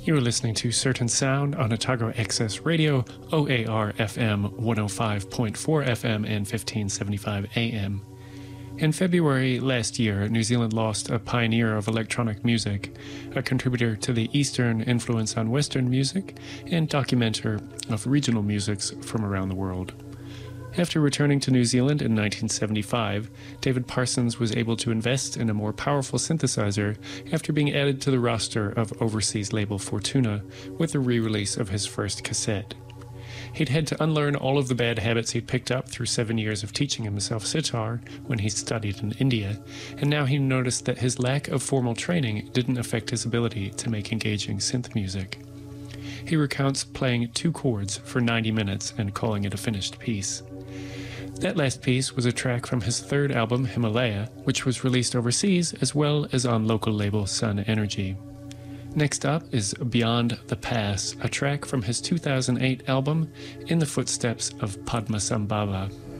You are listening to Certain Sound on Otago Access Radio, OAR FM 105.4 FM and 1575 AM. In February last year, New Zealand lost a pioneer of electronic music, a contributor to the Eastern influence on Western music, and documenter of regional musics from around the world. After returning to New Zealand in 1975, David Parsons was able to invest in a more powerful synthesizer after being added to the roster of overseas label Fortuna with the re-release of his first cassette. He'd had to unlearn all of the bad habits he'd picked up through 7 years of teaching himself sitar when he studied in India, and now he noticed that his lack of formal training didn't affect his ability to make engaging synth music. He recounts playing 2 chords for 90 minutes and calling it a finished piece. That last piece was a track from his third album, Himalaya, which was released overseas as well as on local label Sun Energy. Next up is Beyond the Pass, a track from his 2008 album, In the Footsteps of Padmasambhava.